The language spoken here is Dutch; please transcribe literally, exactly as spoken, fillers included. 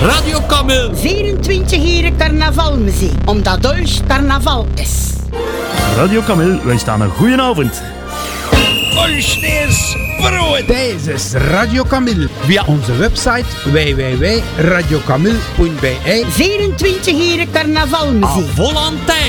Radio Camille. vierentwintig uur carnavalmuziek, omdat Deutsch carnaval is. Radio Camille, wij staan een goeie avond. Onsteers brood. Deze is Radio Camille. Via onze website w w w punt radio camille punt b e. vierentwintig uur carnavalmuziek. Volantijn.